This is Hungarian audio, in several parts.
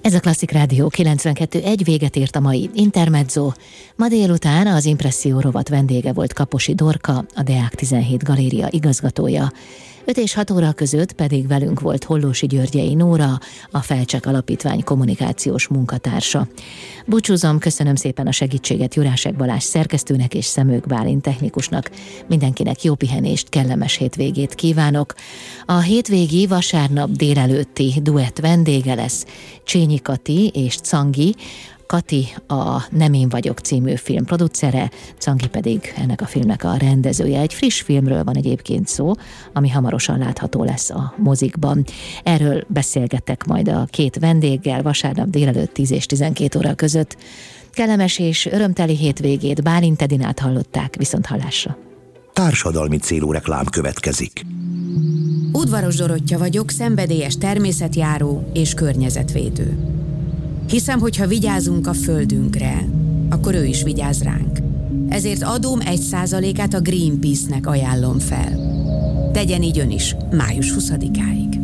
Ez a Klasszik Rádió 92.1, véget ért a mai Intermezzo. Ma délután az Impresszió rovat vendége volt Kaposi Dorka, a Deák 17 galéria igazgatója. 5 és 6 óra között pedig velünk volt Hollósy Györgyei Nóra, a Felcsek Alapítvány kommunikációs munkatársa. Búcsúzom, köszönöm szépen a segítséget Jurásek Balázs szerkesztőnek és Szemők Bálint technikusnak. Mindenkinek jó pihenést, kellemes hétvégét kívánok. A hétvégi vasárnap délelőtti duett vendége lesz Csényi Kati és Czangi. Kati a Nem én vagyok című film producere, Czangi pedig ennek a filmnek a rendezője. Egy friss filmről van egyébként szó, ami hamarosan látható lesz a mozikban. Erről beszélgettek majd a két vendéggel vasárnap délelőtt 10 és 12 óra között. Kellemes és örömteli hétvégét Bálint Edinát hallották, viszonthallásra. Társadalmi célú reklám következik. Udvaros Dorottya vagyok, szenvedélyes természetjáró és környezetvédő. Hiszem, hogy ha vigyázunk a földünkre, akkor ő is vigyáz ránk. Ezért adóm 1%-át a Greenpeace-nek ajánlom fel. Tegyen így ön is, május 20-áig.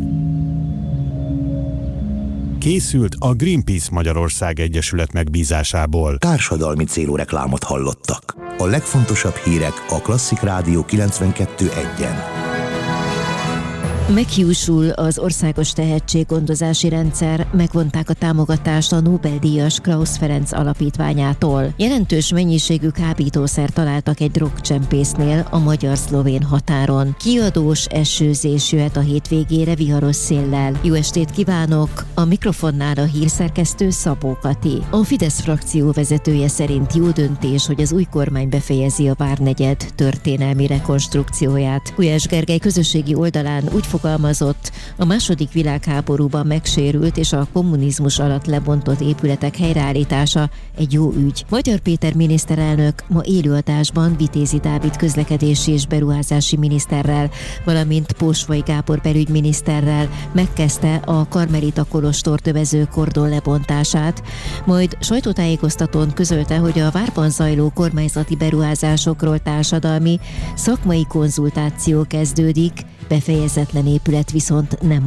Készült a Greenpeace Magyarország Egyesület megbízásából. Társadalmi célú reklámot hallottak. A legfontosabb hírek a Klasszik Rádió 92.1-en. Meghiúsul az országos tehetséggondozási rendszer, megvonták a támogatást a Nobel-díjas Krausz Ferenc alapítványától. Jelentős mennyiségű kábítószer találtak egy drogcsempésznél a magyar-szlovén határon. Kiadós esőzés jöhet a hétvégére viharos széllel. Jó estét kívánok! A mikrofonnál a hírszerkesztő Szabó Kati. A Fidesz frakció vezetője szerint jó döntés, hogy az új kormány befejezi a Várnegyed történelmi rekonstrukcióját. Gulyás Gergely közösségi oldalán úgy fogalmazott, a második világháborúban megsérült és a kommunizmus alatt lebontott épületek helyreállítása egy jó ügy. Magyar Péter miniszterelnök ma élőadásban Vitézi Dávid közlekedési és beruházási miniszterrel, valamint Pósvai Gábor belügyminiszterrel megkezdte a Karmelita kolostor tövező kordon lebontását, majd sajtótájékoztatón közölte, hogy a várban zajló kormányzati beruházásokról társadalmi, szakmai konzultáció kezdődik, befejezetlen épület viszont nem